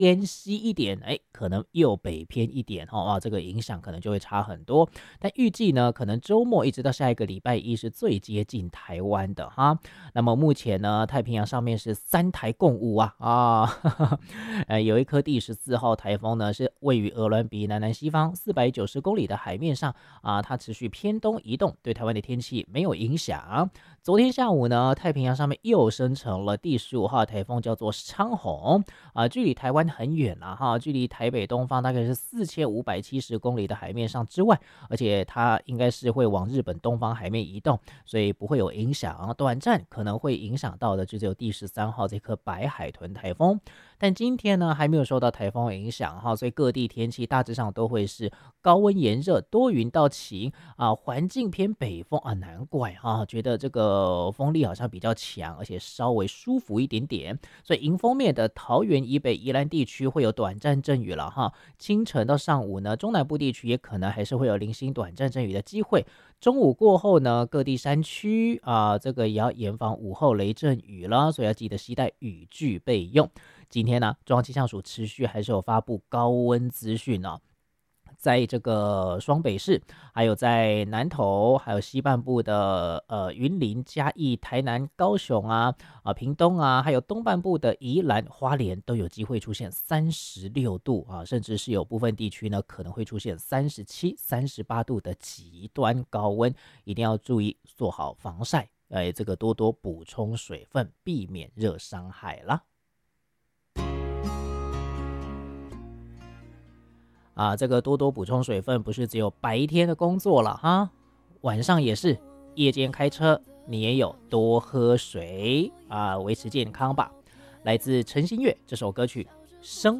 偏西一点，可能又北偏一点这个影响可能就会差很多。但预计呢，可能周末一直到下一个礼拜一是最接近台湾的哈。那么目前呢，太平洋上面是三台共舞有一颗第14号台风呢，是位于鹅銮鼻南西方490公里的海面上它持续偏东移动，对台湾的天气没有影响。昨天下午呢，太平洋上面又生成了第15号台风，叫做昌宏距离台湾很远了距离台北东方大概是4570公里的海面上之外，而且它应该是会往日本东方海面移动，所以不会有影响。短暂可能会影响到的就只有第13号这颗白海豚台风。但今天呢还没有受到台风影响所以各地天气大致上都会是高温炎热，多云到晴环境偏北风难怪觉得这个风力好像比较强，而且稍微舒服一点点。所以迎风面的桃园以北、宜兰地区会有短暂阵雨了清晨到上午呢，中南部地区也可能还是会有零星短暂阵雨的机会。中午过后呢，各地山区这个也要严防午后雷阵雨了，所以要记得携带雨具备用。今天呢，中央气象署持续还是有发布高温资讯在这个双北市，还有在南投，还有西半部的云林、嘉义、台南、高雄屏东还有东半部的宜兰、花莲都有机会出现36度甚至是有部分地区呢可能会出现37、38度的极端高温，一定要注意做好防晒，这个多多补充水分，避免热伤害啦。这个多多补充水分不是只有白天的工作了晚上也是，夜间开车你也有多喝水维持健康吧。来自陈星月这首歌曲《生